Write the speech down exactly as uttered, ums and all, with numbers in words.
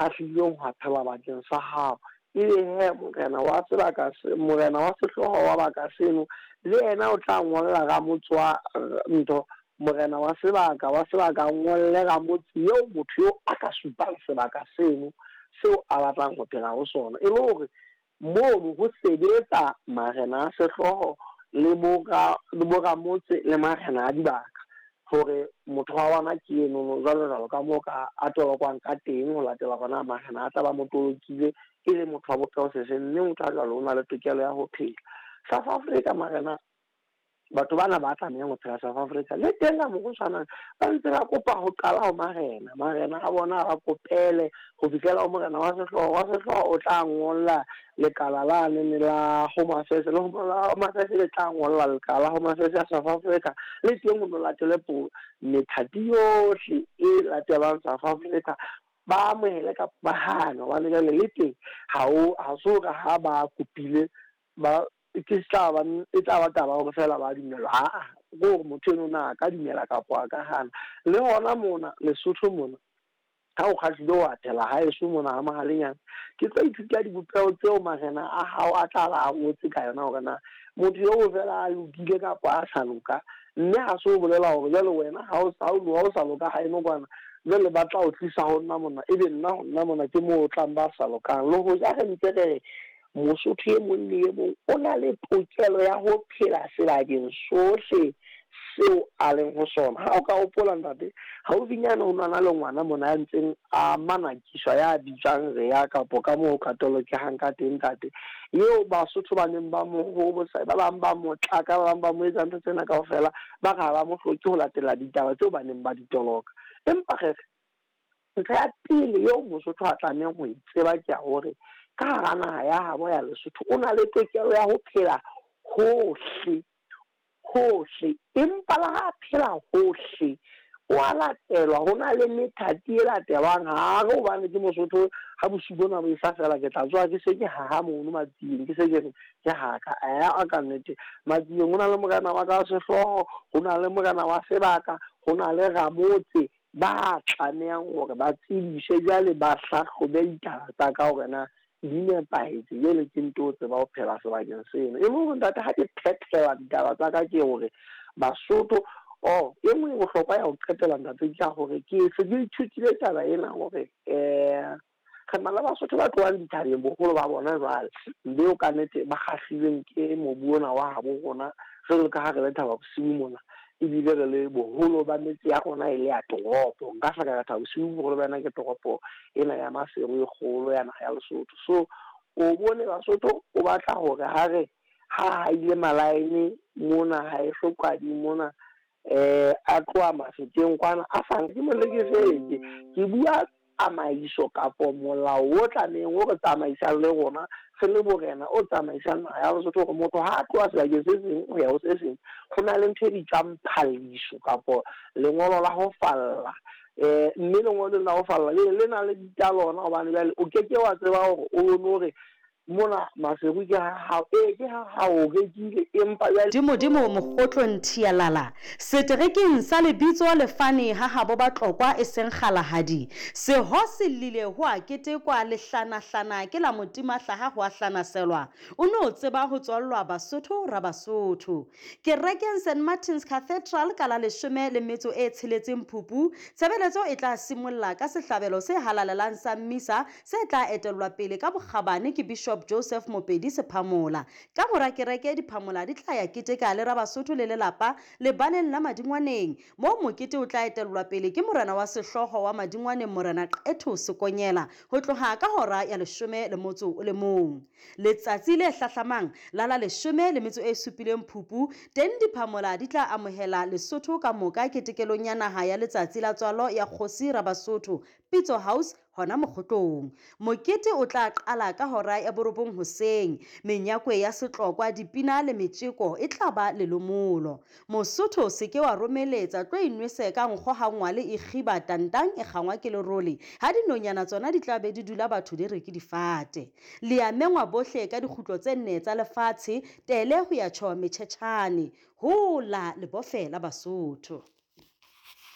kgahlileng ho phela bakeng sa hao ebe he morena wa sebaka se morena wa sehloho wa baka seno le ena o tla ngolla ga motswa ntho morena wa sebaka wa sebaka ngolle ga motse yo motho yo a ka supang sebaka seno seo a batlang ho phela ho sona e le hore moo ho sebetsa marena a sehloho le boka le boka motse le marena a dibaka hore motho wa bona ke eno jwalo jwalo ka mo ka a tolokwang ka teng ho latela bona marena a tla ba motolokile e le motho wa bophelo se se nne motho a jwalo o na le tokelo ya ho phela South Africa marena batho bana ba tlameha ho phela South Africa le teng ka mo go tshwana ba ntse ba kopa ho qala ho marena marena a bona ba kopele ho fihlela o morena wa sehloho wa sehloho o tla ngolla lekala la ne la Home Affairs le Home Affairs le tla ngolla lekala Home Affairs ya South Africa le teng mo latele po methati yohle e latelang South Africa ba amohele ka bahano wa le le teng ha o ha so ka ha ba kopile ba ke tla ba e tla ba taba go fela ba dumela ha go motho eno na ka dumela ka poa ka hana le hona mona Lesotho mona ha o khahlile wa tela ha eso mona ha mahalenyana ke tla ithuta dibopeo tseo marena a hao a tla la ngotse ka yona hore na motho yo o fela a lokile ka poa sa loka mme ha so bolela hore jalo wena ha o sa o sa loka ha eno kwana le batla o tlisa ho nna mona ebe nna ho nna mona ke mo tlamba sa lokang le ho ja re ntse re Mosotho e mong le e mong o na le tokelo ya ho phela sebakeng sohle seo a leng ho sona ha o ka hopola ntate ha o vinyana o na le ngwana mona a ntseng a manakiswa ya bitsang re ya kapo ka mo katolo ke hang ka teng ntate eo Basotho ba neng ba mo ho botsa ba bang ba mo tlaka ba bang ba mo etsa ntho tsena kaofela ba ka ba mo hloke ho latela ditaba tseo ba neng ba di toloka empa ge ntho ya pele yo Mosotho a tlamehang ho itseba ke hore ka hara naha ya habo ya Lesotho o na le tokelo ya ho phela hohle hohle empa la ha phela hohle wa latelwa ho na le methati e latelwang ha re hobane ke Mosotho ha bosupo na bo isa fela ke tla tswa ke se ke ha ha mono matsieng ke se ke ke ha ka a ka nnete matsieng ho na le morena wa ka sehloho ho na le morena wa sebaka ho na le ramotse ba tlamehang hore ba tsebishe jwale ba hlahlobe ditaba tsa ka hore na di nepahetse jwale ke ntho tse ba ho phela sebakeng seno e mong ntate ha ke phethela ditaba tsa ka ke hore Basotho oh e mong o hloka ya ho qetela ntate ke hore ke se ke ithutile taba ena hore eh re na le Basotho ba tloang dithabeng boholo ba bona jwale mme o ka nnete ba kgahlilweng ke mobu ona wa habo rona jwalo ka ha re le thaba bosiu mona ebile re le boholo ba metse ya rona e le ya toropo nka hla ka thaba bosiu boholo ba yona ke toropo ena ya Maseru e kgolo ya naha ya Lesotho so o bone Basotho o batla hore ha re ha ile malaene mona ha e hlokwadi mona eh a tloa mafeteng kwana a fang ke mo lekefetse ke bua tsamaiso kapo molao o tlamehang o re tsamaisang le rona se le borena o tsamaisang naha ya Lesotho gore motho ha a tloa sebakeng se seng ho ya ho se seng go na le ntho e bitswang phaliso kapo lengolo la ho falla eh mme lengolo la ho falla le na le ditalona hobane jale o keke wa tseba hore o no hore mona Maseru ke ha e ke ha o rekile empa ya dimo dimo mogotlo nthialala seterekeng sa lebitso le fane ha habo ba tlokwa e seng kgalahadi se ho se lile ho a ketekwa le hlana hlana ke la motima hlaha ho a hlanaselwa o no tseba ho tswallwa Basotho ra Basotho ke rekeng Saint Martin's Cathedral ka la leshome le metso e tsheletseng Phupu tshebeletso e tla simolla ka sehlabelo se halalelang sa mmisa se tla etellwa pele ka bokgabane ke Bishop Joseph Mopedi Sephamola ka mora kereke diphamola di tla ya keteka le ra Basotho le lelapa le baneng la Madingwaneng mo mokete o tla etellwa pele ke morena wa sehloho wa Madingwaneng morena Qetho Sekonyela ho tloha ka hora ya leshome le motso o le mong letsatsi le hlahlamang la la leshome le metso e supileng Phupu teng diphamola di tla amohela Lesotho ka moka ketekelong ya naha ya letsatsi la tswalo ya Kgosi ra Basotho Pitso House hona Mokgotlong mokete o tla qala ka hora ya borobong hoseng menyakwe ya setlokwa dipina le metjeko e tla ba lelomolo Mosotho se ke wa romeletsa tlo inwese ka nkgo hangwa le ikgiba tantang e kgangwa ke lerole ha dinonyana tsona di tla be di dula batho di re ke difate le ya mengwa bohle ka dikgutlo tse nne tsa lefatshe tele ho ya tjho metjhetjhane hola le bofe la Basotho.